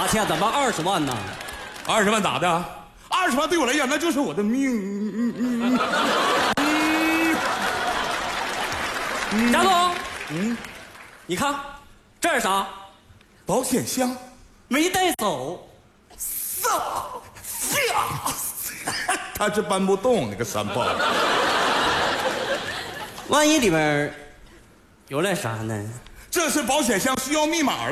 钱？怎么20万呢 ？20万咋的？20万对我来讲那就是我的命。 贾总，你看这是啥？ 保险箱没带走。 他是搬不动那个山炮。 万一里边有那啥呢？ 这是保险箱需要密码